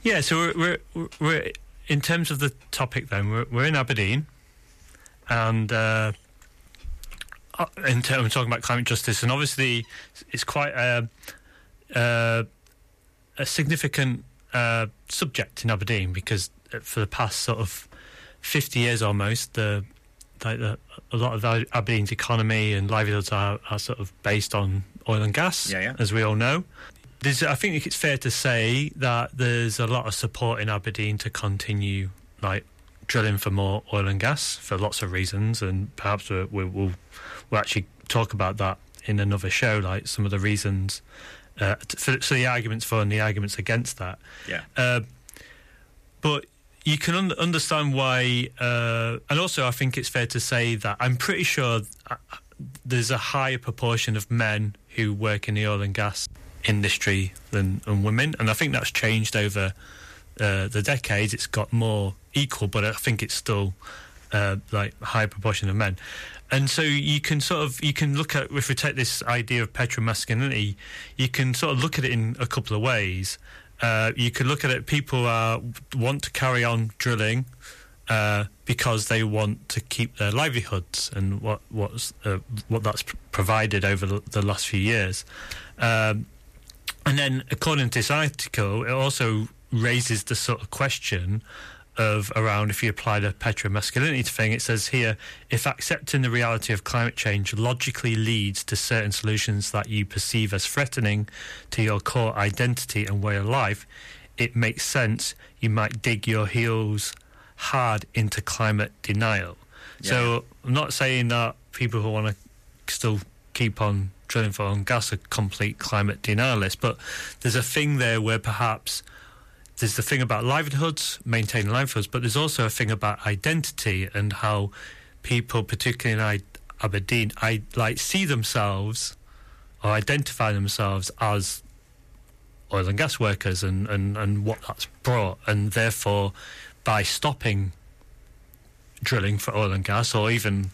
Yeah, so we're in terms of the topic then, we're in Aberdeen, and in terms of talking about climate justice, and obviously it's quite a significant subject in Aberdeen, because for the past sort of 50 years almost, a lot of Aberdeen's economy and livelihoods are sort of based on oil and gas, as we all know. I think it's fair to say that there's a lot of support in Aberdeen to continue drilling for more oil and gas for lots of reasons, and perhaps we'll actually talk about that in another show, like some of the reasons, so the arguments for and the arguments against that. But you can understand why, and also I think it's fair to say that I'm pretty sure there's a higher proportion of men who work in the oil and gas industry than women, and I think that's changed over the decades. It's got more equal, but I think it's still a high proportion of men. And so you can look at, if we take this idea of petromasculinity, you can sort of look at it in a couple of ways. You could look at it, people want to carry on drilling because they want to keep their livelihoods and what that's provided over the last few years. And then, according to this article, it also raises the sort of question of around, if you apply the petromasculinity thing, it says here, if accepting the reality of climate change logically leads to certain solutions that you perceive as threatening to your core identity and way of life, it makes sense you might dig your heels hard into climate denial. So I'm not saying that people who want to still keep on drilling for oil and gas are complete climate denialists, but there's a thing there where perhaps there's the thing about livelihoods, maintaining livelihoods, but there's also a thing about identity and how people, particularly in Aberdeen, see themselves or identify themselves as oil and gas workers and what that's brought, and therefore by stopping drilling for oil and gas, or even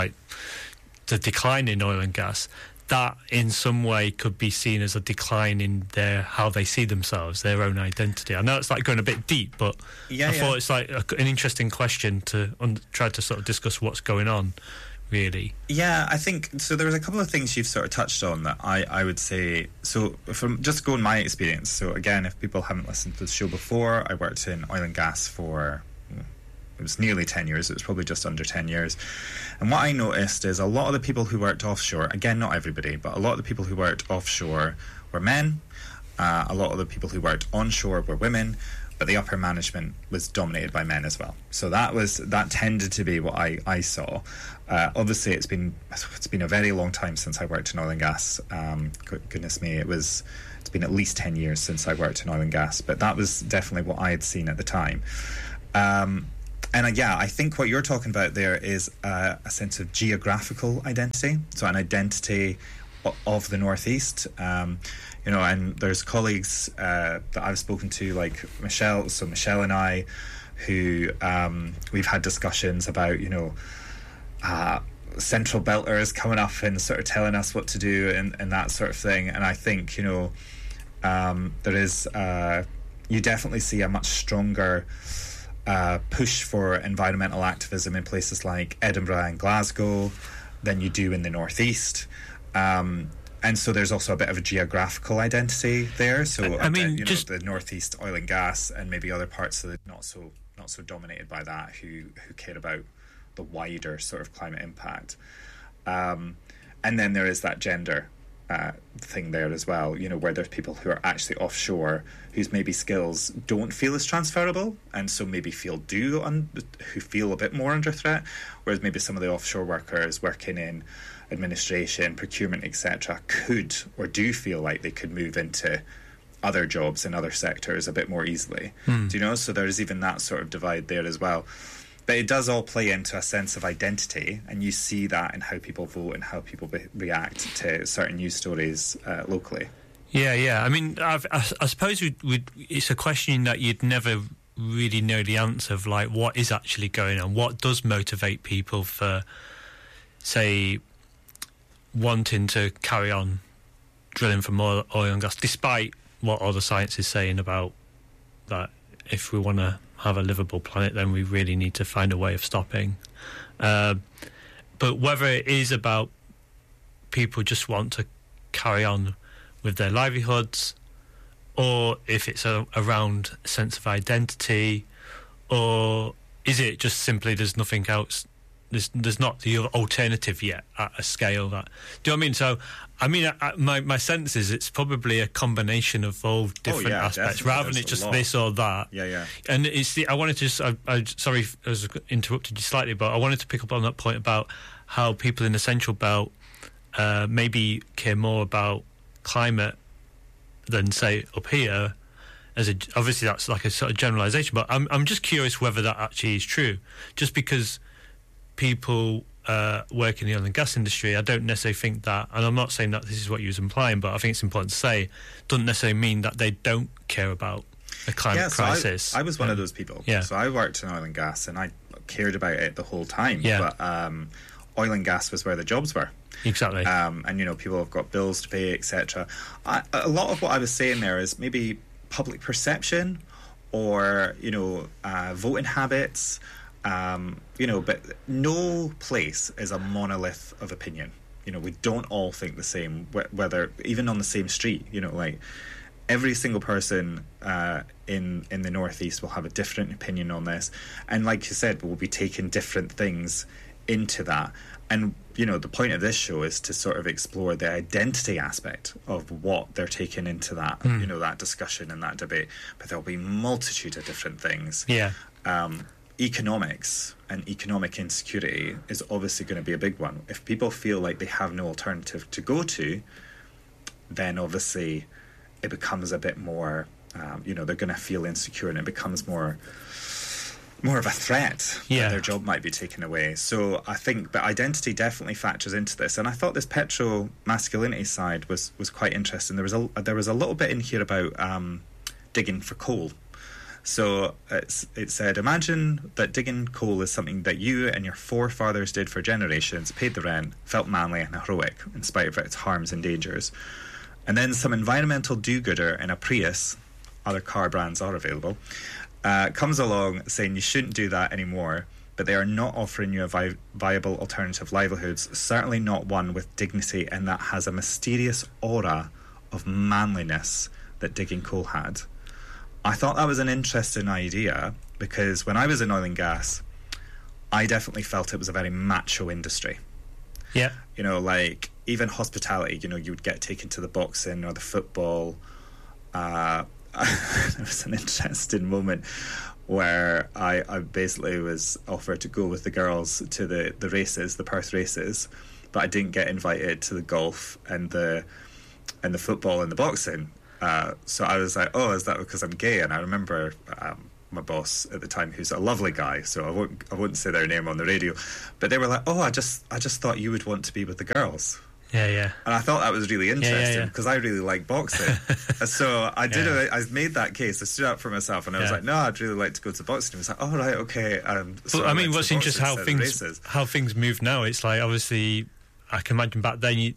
the decline in oil and gas, that in some way could be seen as a decline in how they see themselves, their own identity. I know it's going a bit deep, but I thought it's an interesting question to try to sort of discuss what's going on, really. Yeah, I think so. There's a couple of things you've sort of touched on that I would say. So from just going my experience. So again, if people haven't listened to the show before, I worked in oil and gas for, it was nearly 10 years. It was probably just under 10 years. And what I noticed is a lot of the people who worked offshore, again, not everybody, but a lot of the people who worked offshore were men. A lot of the people who worked onshore were women, but the upper management was dominated by men as well. So that tended to be what I saw. Obviously, it's been a very long time since I worked in oil and gas. Goodness me, it's been at least 10 years since I worked in oil and gas, but that was definitely what I had seen at the time. And I think what you're talking about there is a sense of geographical identity, so an identity of the Northeast. And there's colleagues that I've spoken to, like Michelle. So Michelle and I, who we've had discussions about, central belters coming up and sort of telling us what to do and that sort of thing. And I think, there is, you definitely see a much stronger push for environmental activism in places like Edinburgh and Glasgow than you do in the Northeast. And so there's also a bit of a geographical identity there. So the Northeast oil and gas, and maybe other parts of it not so dominated by that, who care about the wider sort of climate impact. And then there is that gender thing there as well, where there's people who are actually offshore whose maybe skills don't feel as transferable, and so maybe who feel a bit more under threat, whereas maybe some of the offshore workers working in administration, procurement, etc. could or do feel like they could move into other jobs in other sectors a bit more easily. So there's even that sort of divide there as well. But it does all play into a sense of identity, and you see that in how people vote and how people react to certain news stories locally. Yeah. I mean, I suppose it's a question that you'd never really know the answer of, what is actually going on? What does motivate people for, say, wanting to carry on drilling for more oil and gas, despite what all the science is saying about that if we want to have a livable planet, then we really need to find a way of stopping. But whether it is about people just want to carry on with their livelihoods, or if it's around a sense of identity, or is it just simply there's nothing else, there's not the alternative yet at a scale that... Do you know what I mean? So, I mean, my sense is it's probably a combination of all different aspects, rather than it's just this or that. Yeah. And I wanted to just... sorry, I was interrupted you slightly, but I wanted to pick up on that point about how people in the Central Belt maybe care more about climate than, say, up here. Obviously, that's like a sort of generalisation, but I'm just curious whether that actually is true. Just because people work in the oil and gas industry, I don't necessarily think that, and I'm not saying that this is what you was implying, but I think it's important to say, doesn't necessarily mean that they don't care about the climate crisis. I was one of those people. Yeah. So I worked in oil and gas, and I cared about it the whole time. Yeah. But oil and gas was where the jobs were. Exactly. And, you know, people have got bills to pay, etc. A lot of what I was saying there is maybe public perception or, you know, voting habits, you know, but no place is a monolith of opinion. You know, we don't all think the same, whether even on the same street, you know, like every single person in the Northeast will have a different opinion on this. And like you said, we'll be taking different things into that. And, you know, the point of this show is to sort of explore the identity aspect of what they're taking into that, you know, that discussion and that debate. But there'll be a multitude of different things. Yeah. Economics and economic insecurity is obviously going to be a big one. If people feel like they have no alternative to go to, then obviously it becomes a bit more, you know, they're going to feel insecure, and it becomes more of a threat that their job might be taken away. So I think, but identity definitely factors into this. And I thought this petro-masculinity side was quite interesting. There was a little bit in here about digging for coal. So it said, imagine that digging coal is something that you and your forefathers did for generations, paid the rent, felt manly and heroic in spite of its harms and dangers. And then some environmental do-gooder in a Prius, other car brands are available, comes along saying you shouldn't do that anymore, but they are not offering you a viable alternative livelihoods, certainly not one with dignity and that has a mysterious aura of manliness that digging coal had. I thought that was an interesting idea because when I was in oil and gas, I definitely felt it was a very macho industry. Yeah. You know, like even hospitality, you know, you would get taken to the boxing or the football. There was an interesting moment where I basically was offered to go with the girls to the races, the Perth races, but I didn't get invited to the golf and the football and the boxing. So I was like, oh, is that because I'm gay? And I remember my boss at the time, who's a lovely guy, so I wouldn't say their name on the radio, but they were like, oh, I just thought you would want to be with the girls. Yeah. And I thought that was really interesting because I really like boxing. So I did. I made that case. I stood up for myself, and I was like, "No, I'd really like to go to boxing." He was like, "Oh, right, okay." So I mean, what's interesting how things move now. It's like obviously, I can imagine back then,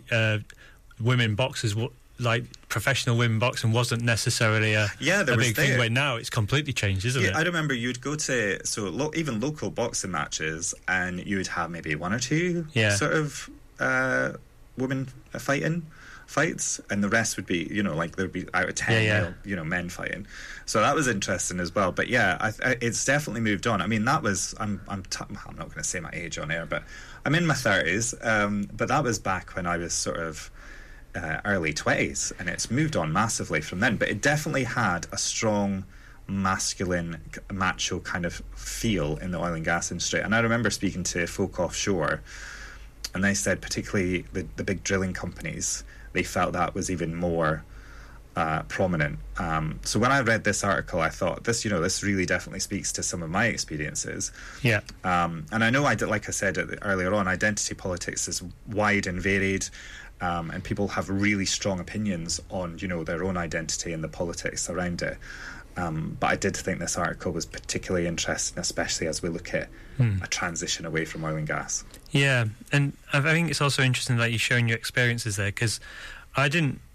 women boxers, like professional women boxing wasn't necessarily a big thing. Where now it's completely changed, isn't it? I remember you'd go to even local boxing matches, and you would have maybe one or two sort of women fights, and the rest would be, you know, like there'd be out of 10 men fighting. So that was interesting as well. But it's definitely moved on. I mean, that was I'm not going to say my age on air, but I'm in my 30s. But that was back when I was sort of early 20s, and it's moved on massively from then. But it definitely had a strong masculine, macho kind of feel in the oil and gas industry. And I remember speaking to folk offshore, and they said particularly the big drilling companies, they felt that was even more prominent. So when I read this article, I thought this really definitely speaks to some of my experiences. Yeah. And I know like I said earlier on, identity politics is wide and varied. And people have really strong opinions on, you know, their own identity and the politics around it. But I did think this article was particularly interesting, especially as we look at a transition away from oil and gas. Yeah, and I think it's also interesting that you're showing your experiences there, because I didn't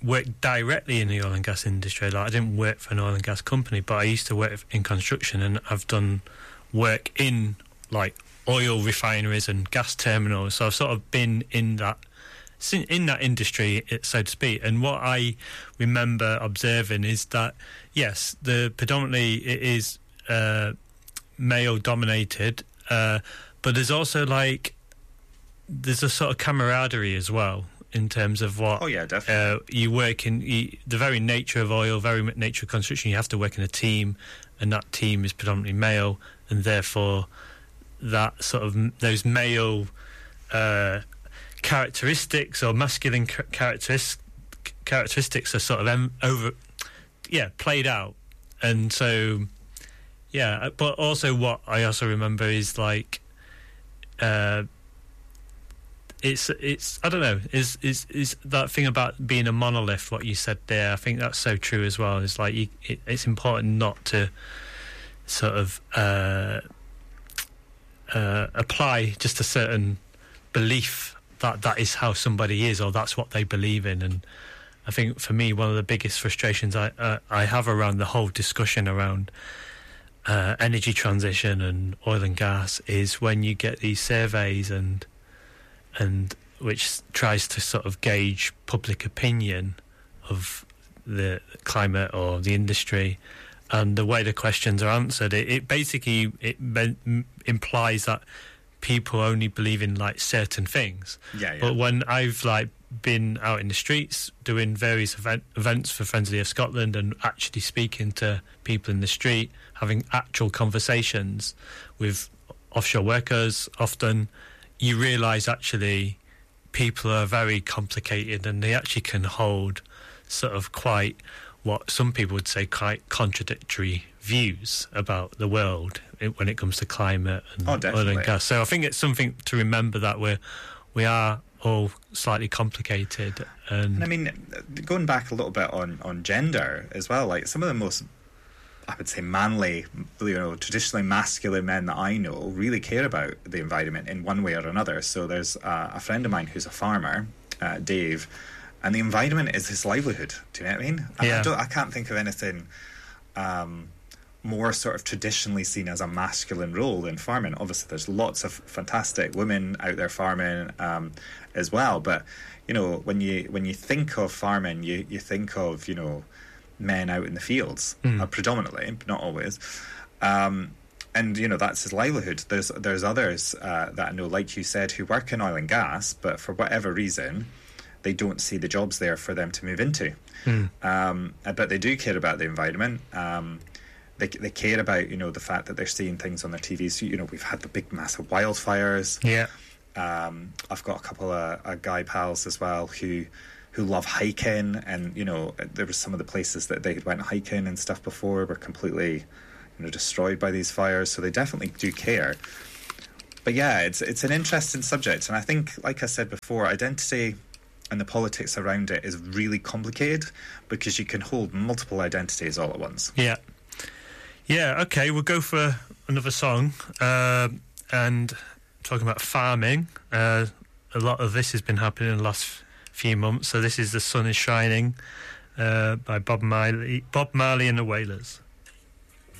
work directly in the oil and gas industry. Like, I didn't work for an oil and gas company, but I used to work in construction, and I've done work in like oil refineries and gas terminals. So I've sort of been in that industry, so to speak. And what I remember observing is that yes, predominantly it is male dominated, but there's also there's a sort of camaraderie as well, in terms of what... Oh, yeah, definitely. You work in... the very nature of oil, very nature of construction, you have to work in a team, and that team is predominantly male, and therefore that sort of... those male characteristics or masculine characteristics are sort of played out. And so, yeah, but also what I also remember is like... It's I don't know, is that thing about being a monolith, what you said there. I think that's so true as well. It's like it's important not to sort of apply just a certain belief that is how somebody is, or that's what they believe in. And I think for me, one of the biggest frustrations I have around the whole discussion around energy transition and oil and gas is when you get these surveys and which tries to sort of gauge public opinion of the climate or the industry, and the way the questions are answered, it basically implies that people only believe in like certain things. Yeah. But when I've like been out in the streets doing various events for Friends of the Earth Scotland and actually speaking to people in the street, having actual conversations with offshore workers, often you realise actually people are very complicated, and they actually can hold sort of quite what some people would say quite contradictory views about the world when it comes to climate and oil and gas. So I think it's something to remember that we are all slightly complicated. And I mean, going back a little bit on gender as well, like some of the most, I would say, manly, traditionally masculine men that I know really care about the environment in one way or another. So there's a friend of mine who's a farmer, Dave, and the environment is his livelihood. Do you know what I mean? Yeah. I can't think of anything more sort of traditionally seen as a masculine role than farming. Obviously, there's lots of fantastic women out there farming as well. But when you think of farming, you think of men out in the fields, predominantly, but not always. And that's his livelihood. There's others that I know, like you said, who work in oil and gas, but for whatever reason, they don't see the jobs there for them to move into. But they do care about the environment. They care about the fact that they're seeing things on their TVs. We've had the big massive wildfires. Yeah. I've got a couple of guy pals as well who love hiking, and there was some of the places that they had went hiking and stuff before were completely destroyed by these fires. So they definitely do care. But yeah, it's an interesting subject, and I think, like I said before, identity and the politics around it is really complicated because you can hold multiple identities all at once. Yeah. Okay, we'll go for another song, and talking about farming. A lot of this has been happening in the last few months. So this is "The Sun Is Shining" by Bob Marley and the Wailers.